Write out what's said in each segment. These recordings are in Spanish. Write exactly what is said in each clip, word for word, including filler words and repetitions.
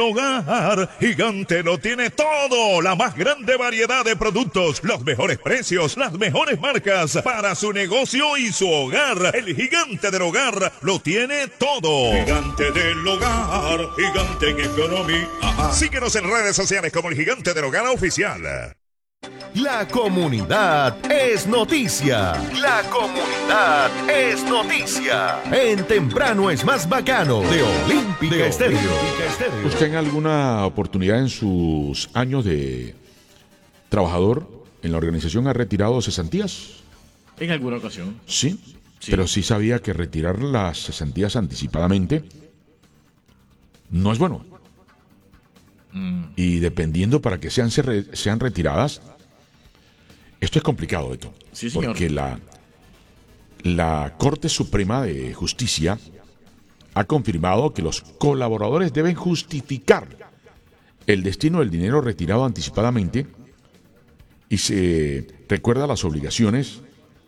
Hogar Gigante lo tiene todo, la más grande variedad de productos, los mejores precios, las mejores marcas para su negocio y su hogar. El Gigante del Hogar lo tiene todo. Gigante del Hogar, Gigante en economía. Síguenos en redes sociales como el Gigante del Hogar Oficial. La comunidad es noticia. La comunidad es noticia. En Temprano es más bacano de Olímpica Estéreo. ¿Usted en alguna oportunidad en sus años de trabajador en la organización ha retirado cesantías? En alguna ocasión. Sí, sí. Pero sí sabía que retirar las cesantías anticipadamente no es bueno. Mm. Y dependiendo para que sean, sean retiradas, esto es complicado, Beto. Sí, señor. Porque la, la Corte Suprema de Justicia ha confirmado que los colaboradores deben justificar el destino del dinero retirado anticipadamente y se recuerda las obligaciones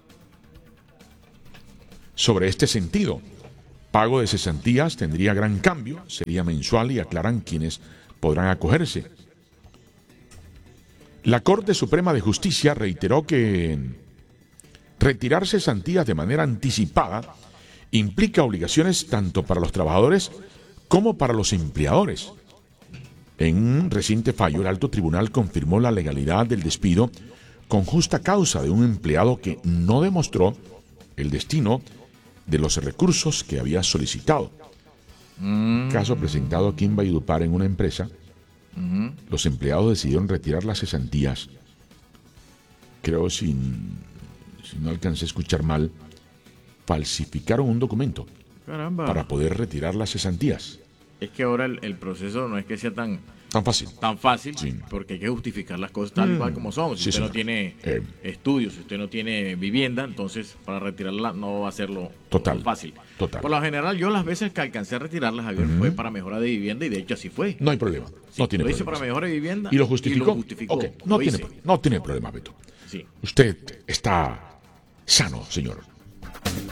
sobre este sentido. Pago de cesantías tendría gran cambio, sería mensual y aclaran quiénes podrán acogerse. La Corte Suprema de Justicia reiteró que retirar cesantías de manera anticipada implica obligaciones tanto para los trabajadores como para los empleadores. En un reciente fallo, el Alto Tribunal confirmó la legalidad del despido con justa causa de un empleado que no demostró el destino de los recursos que había solicitado. Mm. Caso presentado aquí en Valledupar en una empresa. Uh-huh. Los empleados decidieron retirar las cesantías. Creo, si, si no alcancé a escuchar mal, falsificaron un documento. Caramba. Para poder retirar las cesantías. Es que ahora el, el proceso no es que sea tan tan fácil, tan fácil sí. Porque hay que justificar las cosas tal mm. cual como son. Si sí, usted señor. no tiene eh. estudios, si usted no tiene vivienda, entonces para retirarla no va a ser lo, total, lo fácil. Total. Por lo general, yo las veces que alcancé a retirarlas, Javier, uh-huh. fue para mejora de vivienda y de hecho así fue. No hay problema. Sí, no tiene lo problema. hice para mejora de vivienda. ¿Y lo justificó? Y lo justificó. Okay. No, tiene, no tiene problema, Beto. Sí. Usted está sano, señor.